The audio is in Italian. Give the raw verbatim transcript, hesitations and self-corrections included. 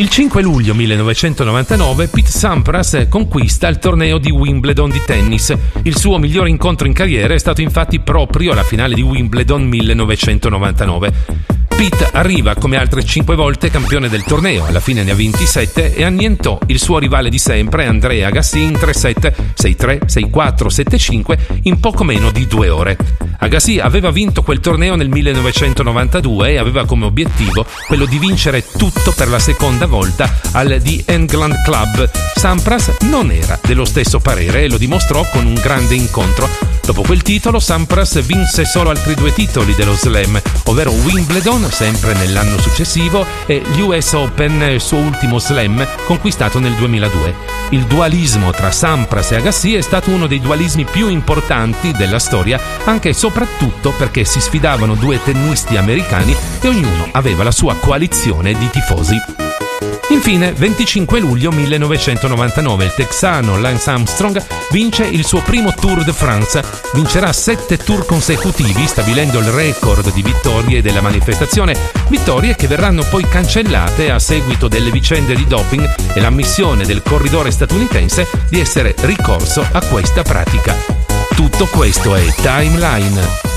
Il cinque luglio millenovecentonovantanove Pete Sampras conquista il torneo di Wimbledon di tennis. Il suo migliore incontro in carriera è stato infatti proprio la finale di Wimbledon millenovecentonovantanove. Pete arriva come altre cinque volte campione del torneo, alla fine ne ha ventisette e annientò il suo rivale di sempre Andrea Agassi in tre set, sei tre, sei quattro, sette cinque in poco meno di due ore. Agassi aveva vinto quel torneo nel millenovecentonovantadue e aveva come obiettivo quello di vincere tutto per la seconda volta al The England Club. Sampras non era dello stesso parere e lo dimostrò con un grande incontro. Dopo quel titolo Sampras vinse solo altri due titoli dello Slam, ovvero Wimbledon sempre nell'anno successivo e gli U S Open, il suo ultimo Slam conquistato nel duemiladue. Il dualismo tra Sampras e Agassi è stato uno dei dualismi più importanti della storia, anche e soprattutto perché si sfidavano due tennisti americani e ognuno aveva la sua coalizione di tifosi. Infine, venticinque luglio millenovecentonovantanove, il texano Lance Armstrong vince il suo primo Tour de France. Vincerà sette tour consecutivi, stabilendo il record di vittorie della manifestazione, vittorie che verranno poi cancellate a seguito delle vicende di doping e l'ammissione del corridore statunitense di essere ricorso a questa pratica. Tutto questo è Timeline.